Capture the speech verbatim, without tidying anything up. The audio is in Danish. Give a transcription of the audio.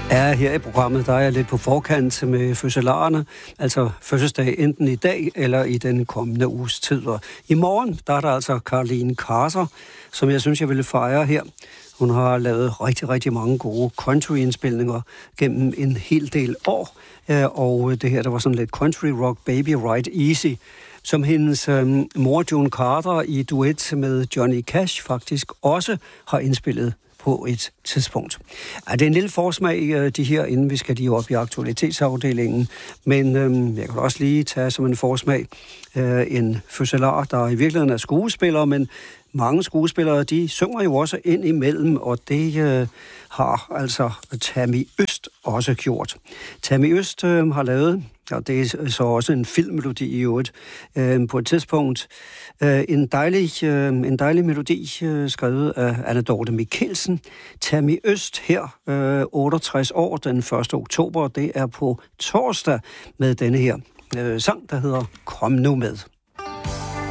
Ja, her i programmet, der er jeg lidt på forkant med fødselarerne, altså fødselsdag enten i dag eller i den kommende uges tid. Og i morgen, der er der altså Caroline Carter, som jeg synes, jeg ville fejre her. Hun har lavet rigtig, rigtig mange gode country-indspilninger gennem en hel del år, og det her, der var sådan lidt country rock, Baby Ride Easy, som hendes øhm, mor June Carter i duet med Johnny Cash faktisk også har indspillet på et tidspunkt. Ja, det er en lille forsmag, de her, inden vi skal lige op i aktualitetsafdelingen, men øhm, jeg kan også lige tage som en forsmag øh, en fødselar, der i virkeligheden er skuespiller, men mange skuespillere, de synger jo også ind imellem, og det øh, har altså Tammy Øst også gjort. Tammy Øst øh, har lavet, og det er så også en filmmelodi i øvrigt, øh, på et tidspunkt, øh, en, dejlig, øh, en dejlig melodi øh, skrevet af Anne Dorthe Michelsen. Tammy Øst her, øh, otteogtres år, den første oktober, det er på torsdag med denne her øh, sang, der hedder Kom nu med.